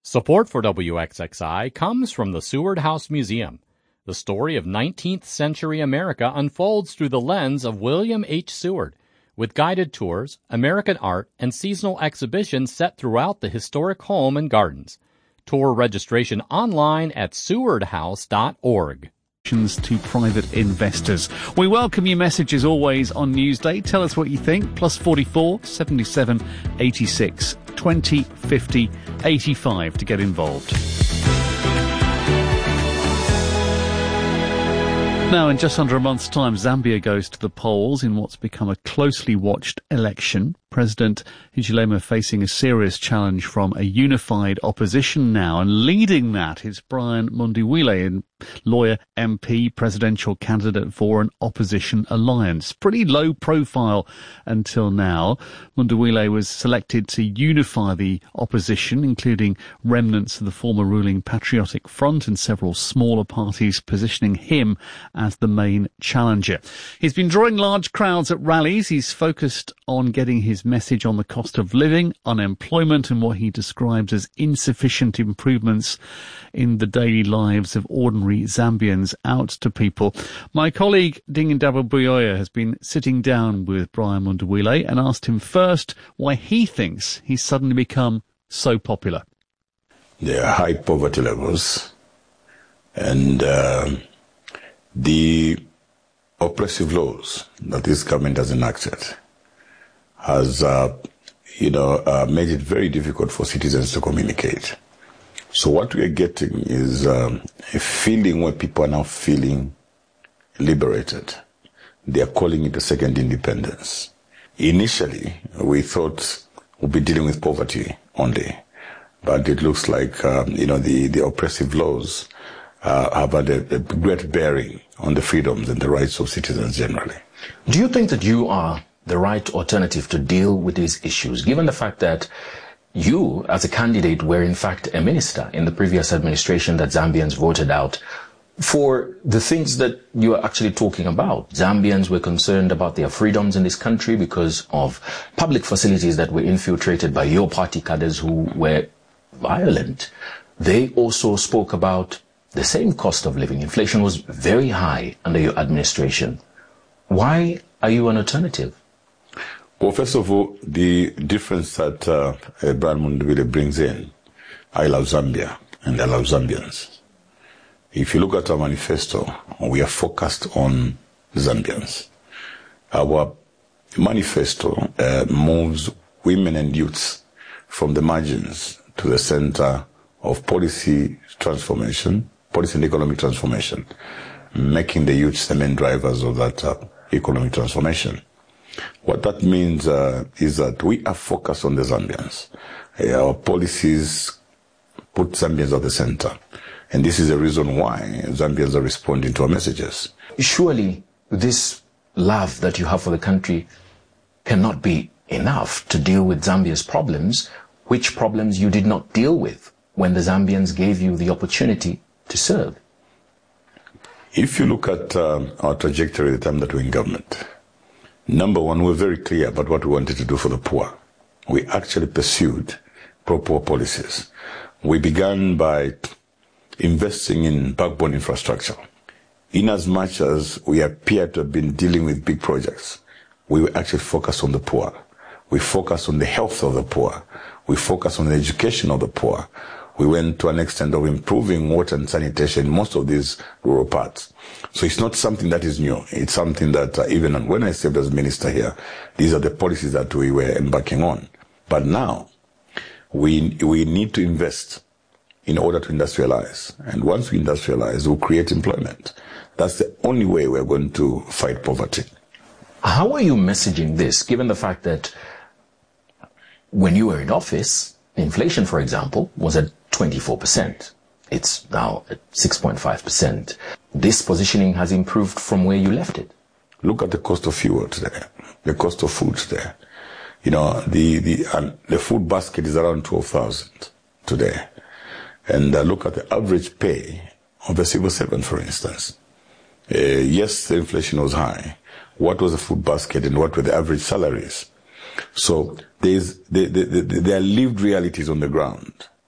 Support for WXXI comes from the Seward House Museum. The story of 19th century America unfolds through the lens of William H. Seward, with guided tours, American art, and seasonal exhibitions set throughout the historic home and gardens. Tour registration online at sewardhouse.org. To private investors. We welcome your messages always on Newsday. Tell us what you think. Plus 44 77 86 20 50 85 to get involved. Now, in just under a month's time, Zambia goes to the polls in what's become a closely watched election. President Hichilema facing a serious challenge from a unified opposition now, and leading that is Brian Mundubile, lawyer, MP, presidential candidate for an opposition alliance. Pretty low profile until now. Mundubile was selected to unify the opposition, including remnants of the former ruling Patriotic Front and several smaller parties, positioning him as the main challenger. He's been drawing large crowds at rallies. He's focused on getting his message on the cost of living, unemployment, and what he describes as insufficient improvements in the daily lives of ordinary Zambians out to people. My colleague Dingendaba Buyoya has been sitting down with Brian Mundubile and asked him first why he thinks he's suddenly become so popular. There are high poverty levels, and the oppressive laws that this government has enacted has, made it very difficult for citizens to communicate. So what we are getting is a feeling where people are now feeling liberated. They are calling it a second independence. Initially, we thought we'd be dealing with poverty only, but it looks like, the oppressive laws have had a great bearing on the freedoms and the rights of citizens generally. Do you think that you are the right alternative to deal with these issues, given the fact that you, as a candidate, were in fact a minister in the previous administration that Zambians voted out for the things that you are actually talking about? Zambians were concerned about their freedoms in this country because of public facilities that were infiltrated by your party cadres who were violent. They also spoke about the same cost of living. Inflation was very high under your administration. Why are you an alternative? Well, first of all, the difference that Brian Mundubile brings in, I love Zambia and I love Zambians. If you look at our manifesto, we are focused on Zambians. Our manifesto moves women and youths from the margins to the center of policy transformation, policy and economic transformation, making the youths the main drivers of that economic transformation. What that means is that we are focused on the Zambians. Our policies put Zambians at the center. And this is the reason why Zambians are responding to our messages. Surely this love that you have for the country cannot be enough to deal with Zambia's problems, which problems you did not deal with when the Zambians gave you the opportunity to serve. If you look at our trajectory at the time that we're in government, number one, we're very clear about what we wanted to do for the poor. We actually pursued pro-poor policies. We began by investing in backbone infrastructure. In as much as we appear to have been dealing with big projects, we were actually focused on the poor. We focused on the health of the poor. We focused on the education of the poor. We went to an extent of improving water and sanitation in most of these rural parts. So it's not something that is new. It's something that even when I served as minister here, these are the policies that we were embarking on. But now, we need to invest in order to industrialize. And once we industrialize, we'll create employment. That's the only way we're going to fight poverty. How are you messaging this, given the fact that when you were in office, inflation, for example, was at 24%. It's now at 6.5%. This positioning has improved from where you left it. Look at the cost of fuel today, the cost of food today. The food basket is around 12,000 today. And look at the average pay of a civil servant, for instance. Yes, the inflation was high. What was the food basket and what were the average salaries? So there are lived realities on the ground